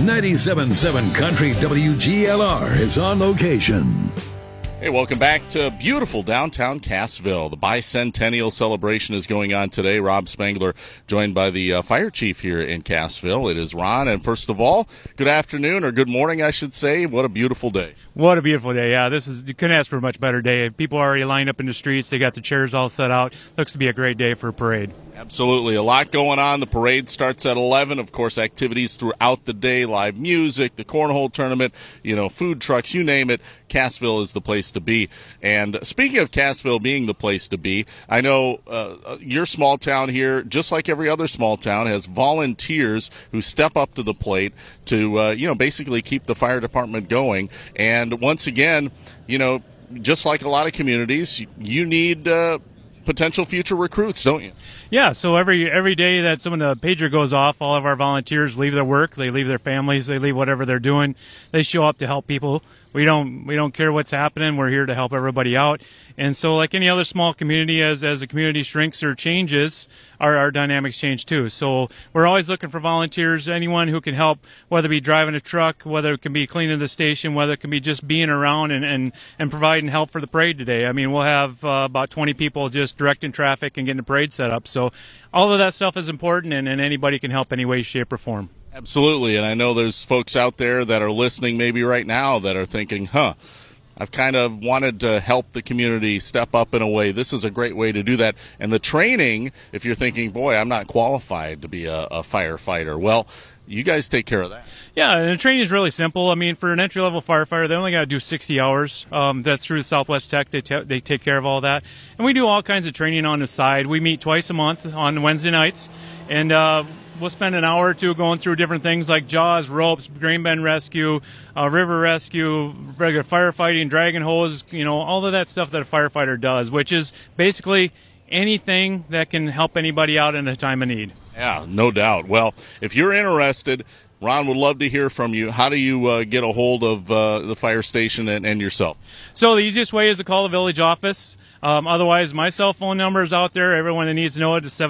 97.7 Country WGLR is on location. Hey, welcome back to beautiful downtown Cassville. The bicentennial celebration is going on today. Rob Spangler joined by the fire chief here in Cassville. It is Ron. And first of all, good afternoon, or good morning, I should say. What a beautiful day. What a beautiful day. Yeah, you couldn't ask for a much better day. People are already lined up in the streets. They got the chairs all set out. Looks to be a great day for a parade. Absolutely. A lot going on. The parade starts at 11. Of course, activities throughout the day, live music, the cornhole tournament, food trucks, you name it. Cassville is the place to be. And speaking of Cassville being the place to be, I know your small town here, just like every other small town, has volunteers who step up to the plate to, basically keep the fire department going. And once again, just like a lot of communities, you need potential future recruits, don't you? Yeah, so every day that when the pager goes off, all of our volunteers leave their work, they leave their families, they leave whatever they're doing. They show up to help people. We don't care what's happening. We're here to help everybody out. And so like any other small community, as the community shrinks or changes, our dynamics change too. So we're always looking for volunteers, anyone who can help, whether it be driving a truck, whether it can be cleaning the station, whether it can be just being around and providing help for the parade today. I mean, we'll have about 20 people just directing traffic and getting the parade set up. So all of that stuff is important, and anybody can help any way, shape, or form. Absolutely, and I know there's folks out there that are listening maybe right now that are thinking, I've kind of wanted to help the community step up in a way. This is a great way to do that. And the training, if you're thinking, boy, I'm not qualified to be a firefighter, well, you guys take care of that. Yeah, and the training is really simple. I mean, for an entry-level firefighter, they only got to do 60 hours. That's through Southwest Tech. They take care of all that. And we do all kinds of training on the side. We meet twice a month on Wednesday nights, and we'll spend an hour or two going through different things like JAWS, ropes, grain bend rescue, river rescue, regular firefighting, dragon hose, all of that stuff that a firefighter does, which is basically anything that can help anybody out in a time of need. Yeah, no doubt. Well, if you're interested, Ron would love to hear from you. How do you get a hold of the fire station and yourself? So the easiest way is to call the village office. Otherwise, my cell phone number is out there. Everyone that needs to know it is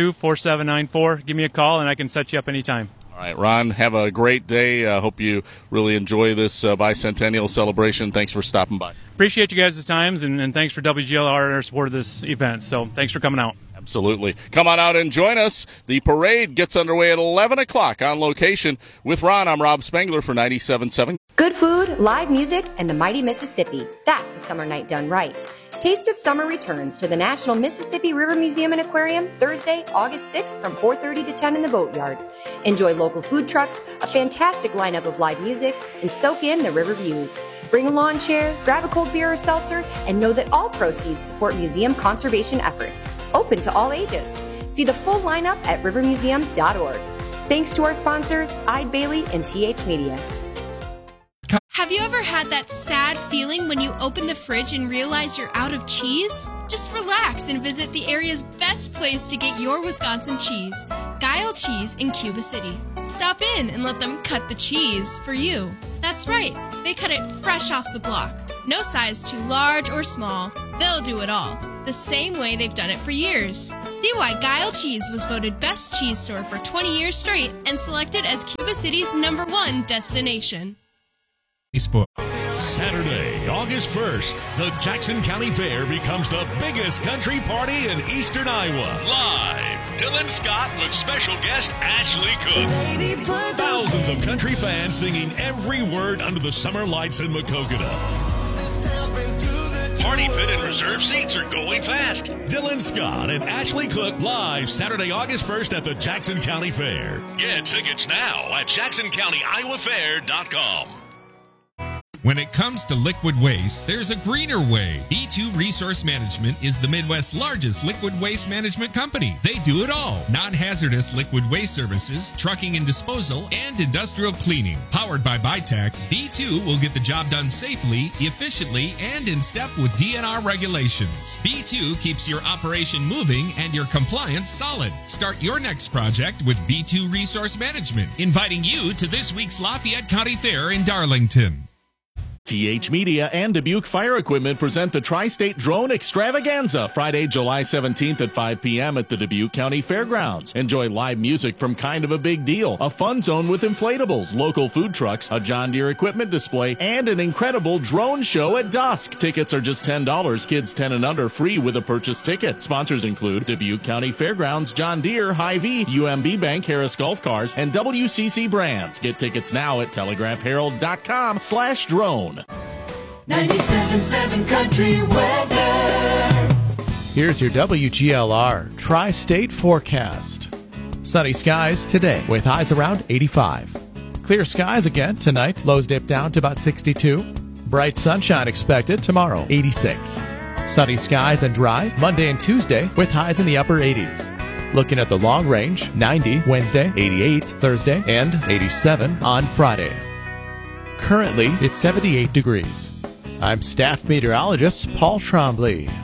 732-4794. Give me a call, and I can set you up anytime. All right, Ron, have a great day. I hope you really enjoy this bicentennial celebration. Thanks for stopping by. Appreciate you guys' times, and thanks for WGLR and our support of this event. So thanks for coming out. Absolutely. Come on out and join us. The parade gets underway at 11 o'clock on location. With Ron, I'm Rob Spangler for 97.7. Good food, live music, and the mighty Mississippi. That's a summer night done right. Taste of Summer returns to the National Mississippi River Museum and Aquarium Thursday, August 6th from 4:30 to 10 in the Boatyard. Enjoy local food trucks, a fantastic lineup of live music, and soak in the river views. Bring a lawn chair, grab a cold beer or seltzer, and know that all proceeds support museum conservation efforts. Open to all ages. See the full lineup at rivermuseum.org. Thanks to our sponsors, Eide Bailey and TH Media. Have you ever had that sad feeling when you open the fridge and realize you're out of cheese? Just relax and visit the area's best place to get your Wisconsin cheese, Guile Cheese in Cuba City. Stop in and let them cut the cheese for you. That's right, they cut it fresh off the block. No size too large or small, they'll do it all, the same way they've done it for years. See why Guile Cheese was voted best cheese store for 20 years straight and selected as Cuba City's #1 destination. Facebook. Saturday, August 1st, the Jackson County Fair becomes the biggest country party in eastern Iowa. Live, Dylan Scott with special guest Ashley Cook. Thousands of country fans singing every word under the summer lights in Makokata. Party pit and reserve seats are going fast. Dylan Scott and Ashley Cook live Saturday, August 1st at the Jackson County Fair. Get tickets now at JacksonCountyIowaFair.com. When it comes to liquid waste, there's a greener way. B2 Resource Management is the Midwest's largest liquid waste management company. They do it all. Non-hazardous liquid waste services, trucking and disposal, and industrial cleaning. Powered by BITAC, B2 will get the job done safely, efficiently, and in step with DNR regulations. B2 keeps your operation moving and your compliance solid. Start your next project with B2 Resource Management, inviting you to this week's Lafayette County Fair in Darlington. TH Media and Dubuque Fire Equipment present the Tri-State Drone Extravaganza Friday, July 17th at 5 p.m. at the Dubuque County Fairgrounds. Enjoy live music from Kind of a Big Deal, a fun zone with inflatables, local food trucks, a John Deere equipment display, and an incredible drone show at dusk. Tickets are just $10. Kids 10 and under free with a purchase ticket. Sponsors include Dubuque County Fairgrounds, John Deere, Hy-Vee, UMB Bank, Harris Golf Cars, and WCC Brands. Get tickets now at telegraphherald.com/drone. 97.7 Country Weather. Here's your WGLR Tri-State forecast. Sunny skies today with highs around 85. Clear skies again tonight. Lows dip down to about 62. Bright sunshine expected tomorrow, 86. Sunny skies and dry Monday and Tuesday with highs in the upper 80s. Looking at the long range, 90 Wednesday, 88 Thursday, and 87 on Friday. Currently, it's 78 degrees. I'm staff meteorologist Paul Trombley.